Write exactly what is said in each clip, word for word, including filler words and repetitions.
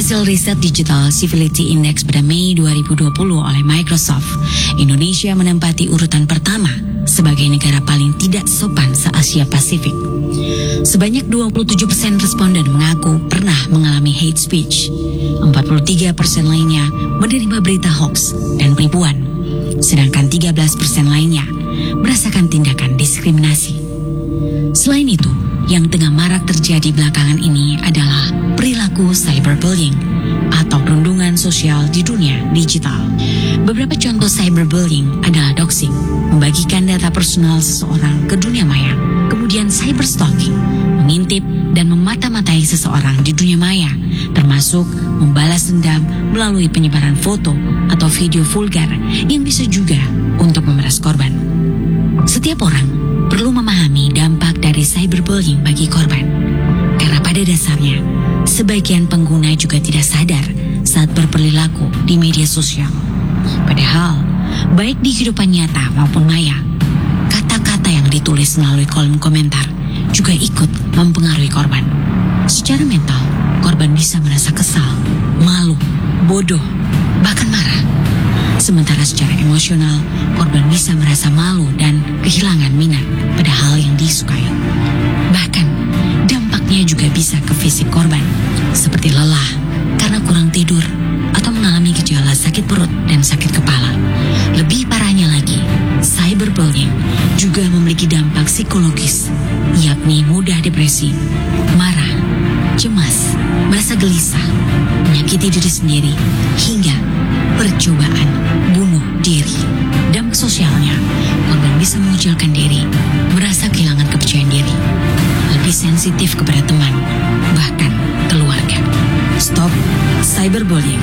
Hasil riset Digital Civility Index pada Mei dua ribu dua puluh oleh Microsoft, Indonesia menempati urutan pertama sebagai negara paling tidak sopan se-Asia Pasifik. Sebanyak dua puluh tujuh persen responden mengaku pernah mengalami hate speech. empat puluh tiga persen lainnya menerima berita hoax dan penipuan. Sedangkan tiga belas persen lainnya merasakan tindakan diskriminasi. Selain itu, yang tengah marak terjadi belakangan ini adalah perilaku cyberbullying atau perundungan sosial di dunia digital. Beberapa contoh cyberbullying adalah doxing, membagikan data personal seseorang ke dunia maya, kemudian cyberstalking, mengintip dan memata-matai seseorang di dunia maya, termasuk membalas dendam melalui penyebaran foto atau video vulgar yang bisa juga untuk memeras korban. Setiap orang perlu memahami dampak dari cyberbullying bagi korban, karena pada dasarnya sebagian pengguna juga tidak sadar saat berperilaku di media sosial. Padahal, baik di kehidupan nyata maupun maya, kata-kata yang ditulis melalui kolom komentar juga ikut mempengaruhi korban. Secara mental, korban bisa merasa kesal, malu, bodoh, bahkan marah. Sementara secara emosional, korban bisa merasa malu dan kehilangan minat pada hal yang disukai. Bahkan, dampaknya juga bisa ke fisik korban, seperti lelah karena kurang tidur atau mengalami gejala sakit perut dan sakit kepala. Lebih parahnya lagi, cyberbullying juga memiliki dampak psikologis, yakni mudah depresi, marah, cemas, merasa gelisah, menyakiti diri sendiri, hingga percobaan bunuh diri. Dampak sosialnya, korban bisa mengucilkan diri, merasa kehilangan kepercayaan diri, lebih sensitif kepada teman, bahkan keluarga. Stop cyberbullying.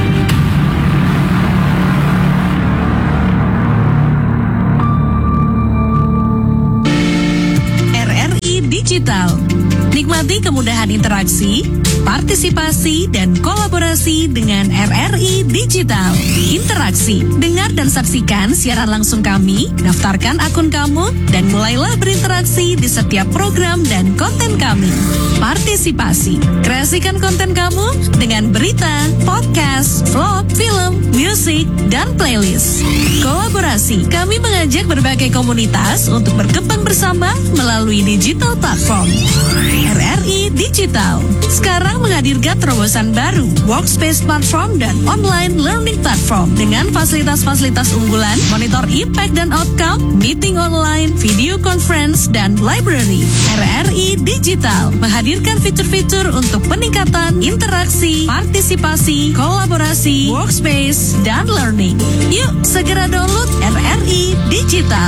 R R I Digital. Nikmati kemudahan interaksi, partisipasi, dan kolaborasi dengan R R I Digital. Interaksi, dengar dan saksikan siaran langsung kami, daftarkan akun kamu, dan mulailah berinteraksi di setiap program dan konten kami. Partisipasi, kreasikan konten kamu dengan berita, podcast, vlog, film, musik, dan playlist. Kolaborasi, kami mengajak berbagai komunitas untuk berkembang bersama melalui digital platform. R R I Digital sekarang menghadirkan terobosan baru, workspace platform dan online learning platform dengan fasilitas-fasilitas unggulan, monitor impact dan outcome, meeting online, video conference, dan library. R R I Digital menghadirkan fitur-fitur untuk peningkatan interaksi, partisipasi, kolaborasi, workspace, dan learning. Yuk segera download R R I Digital.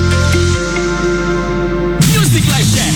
Music Live Chat.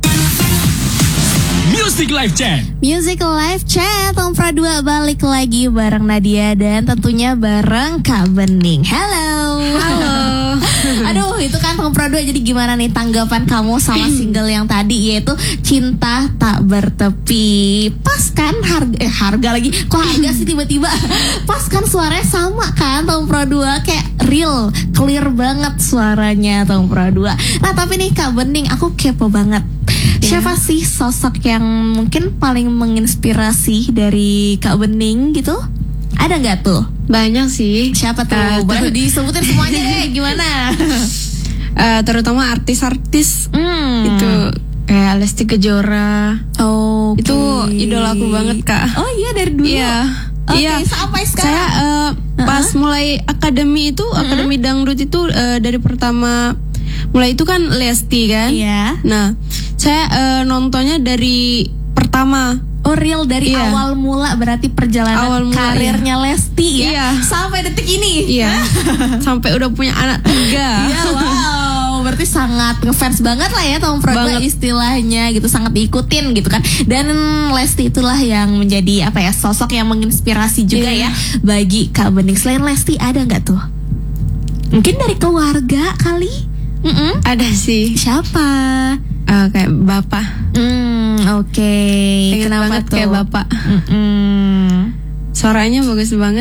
Music Live Chat. Music Live Chat, Tompra dua balik lagi bareng Nadia dan tentunya bareng Kak Bening. Halo. Halo. Aduh, itu kan Tompra dua, jadi gimana nih tanggapan kamu sama single yang tadi yaitu Cinta Tak Bertepi? Pas kan harga eh harga lagi. Kok harga sih tiba-tiba? Pas kan suaranya sama kan Tompra dua, kayak real, clear banget suaranya Tompra dua. Nah, tapi nih Kak Bening, aku kepo banget. Siapa sih sosok yang mungkin paling menginspirasi dari Kak Bening gitu? Ada nggak tuh? Banyak sih. Siapa tuh? Uh, Boleh ter- disebutin semuanya deh, gimana? uh, terutama artis-artis Hmm. itu kayak Lesti Kejora. Oh, okay. Itu idola aku banget, Kak. Oh iya, dari dulu. Iya. Oke, Iya. sampai sekarang. Saya uh, pas uh-huh. mulai akademi itu, uh-huh. akademi dangdut itu uh, dari pertama mulai itu kan Lesti kan. Iya. Nah, saya uh, nontonnya dari pertama. Oh, real dari Iya. awal mula berarti perjalanan Awal mula, karirnya iya. Lesti ya. Iya. Sampai detik ini. Iya. Sampai udah punya anak tiga. Iya, wow. Berarti sangat ngefans banget lah ya Tompra dua istilahnya gitu, sangat diikutin gitu kan. Dan Lesti itulah yang menjadi apa ya, sosok yang menginspirasi juga iya. ya bagi Kak Bening. Selain Lesti ada nggak tuh? Mungkin dari keluarga kali? Mm-mm. Ada sih. Siapa? Uh, kayak bapak. Hmm, oke. Okay. Pengen Kenapa banget tuh? kayak bapak. Mm-mm. Suaranya bagus banget.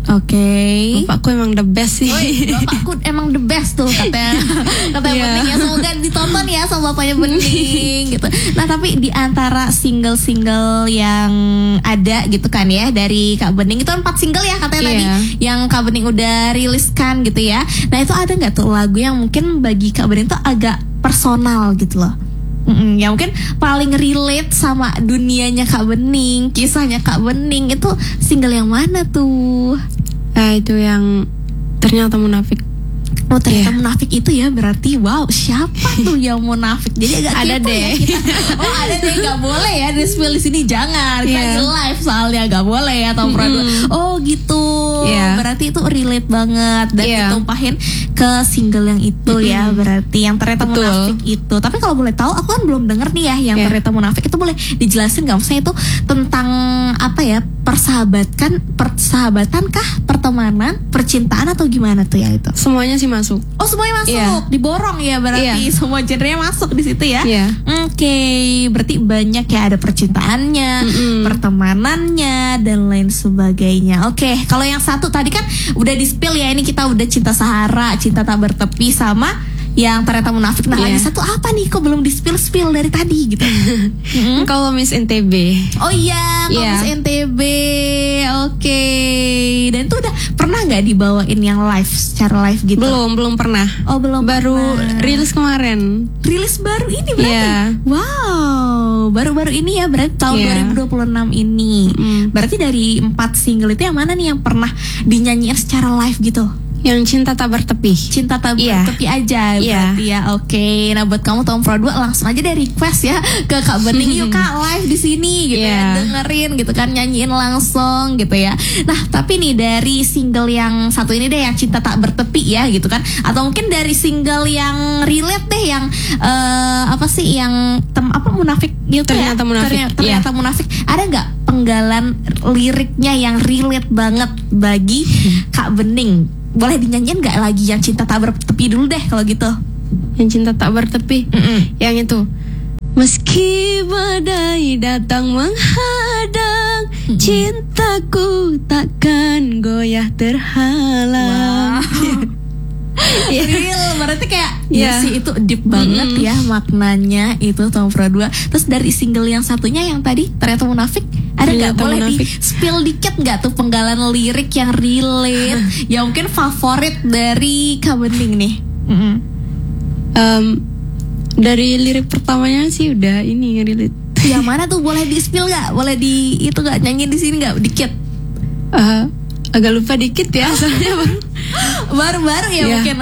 Oke. Bapakku emang the best sih. Woi, bapakku emang the best tuh katanya. Katanya Iya. Bening ya, semoga ditonton ya sama bapaknya Bening gitu. Nah, tapi di antara single-single yang ada gitu kan ya dari Kak Bening itu empat single ya katanya Iya. tadi yang Kak Bening udah riliskan gitu ya. Nah, itu ada nggak tuh lagu yang mungkin bagi Kak Bening tuh agak personal gitu loh? Mm-mm, ya mungkin paling relate sama dunianya Kak Bening, kisahnya Kak Bening itu single yang mana tuh? Nah, itu yang ternyata munafik. Oh, ternyata Iya. munafik itu ya berarti wow, siapa tuh yang munafik? Jadi agak Ada kepo deh. ya kita. Oh, ada deh, nggak boleh ya di spill di sini, jangan. Kita Iya. lagi live soalnya nggak boleh ya Tom Prado. Oh gitu. Iya. Berarti itu relate banget dan Iya. ditumpahin ke single yang itu ya, berarti yang ternyata Betul. munafik itu. Tapi kalau boleh tahu, aku kan belum denger nih ya yang Iya. ternyata munafik itu, boleh dijelasin nggak? Maksudnya itu tentang apa ya? Persahabatan, persahabatan kah, pertemanan, percintaan atau gimana tuh ya itu? Semuanya sih masuk. Oh, semuanya masuk, Iya. diborong ya berarti Iya. semua genre masuk di situ ya. Iya. Oke, berarti banyak ya, ada percintaannya, Mm-mm. pertemanannya dan lain sebagainya. Oke, kalau yang satu tadi kan udah di spill ya, ini kita udah cinta Sahara, cinta tak bertepi sama yang ternyata munafik. Nah, Iya. lagi satu apa nih? Kok belum di spill spill dari tadi gitu? Mm-mm. Kalau Miss N T B. Oh iya, Iya. Komis N T B. Oke. Dan itu udah pernah nggak dibawain yang live, secara live gitu? Belum, belum pernah. Oh, belum. Baru pernah. rilis kemarin. Rilis baru ini berarti. Iya. Wow, baru-baru ini ya berarti tahun Iya. dua ribu dua puluh enam ini. Mm. Berarti dari empat single itu yang mana nih yang pernah dinyanyiin secara live gitu? Yang cinta tak bertepi. Cinta tak Iya. bertepi aja Iya. berarti ya. Oke. Nah, buat kamu Tom Pro dua langsung aja deh request ya ke Kak Bening, yuk Kak live di sini gitu Iya. ya. Dengerin gitu kan, nyanyiin langsung gitu ya. Nah, tapi nih dari single yang satu ini deh yang cinta tak bertepi ya gitu kan, atau mungkin dari single yang relate deh yang eh, apa sih yang tem apa munafik gitu ya. Ternyata munafik. Ternyata, ternyata munafik. Ada nggak penggalan liriknya yang relate banget bagi Kak Bening? Boleh dinyanyiin nggak lagi yang cinta tak bertepi dulu deh kalau gitu? Yang cinta tak bertepi. Mm-mm. Yang itu. Meski badai datang menghadang, cintaku takkan goyah terhalang. Wow. Real, berarti kayak ya Iya. sih itu deep banget Mm-mm. ya maknanya itu Tom Pro dua. Terus dari single yang satunya yang tadi ternyata munafik, ada nggak? Ternyata Boleh di munafik. spill dikit nggak tuh penggalan lirik yang relate, yang mungkin favorit dari Kak Bening nih? Mm-mm. Em, dari lirik pertamanya sih udah ini relate. Yang mana tuh, boleh di spill nggak? Boleh di itu nggak, nyanyiin di sini nggak dikit? Eh, agak lupa dikit ya soalnya baru Baru-baru ya Iya. mungkin.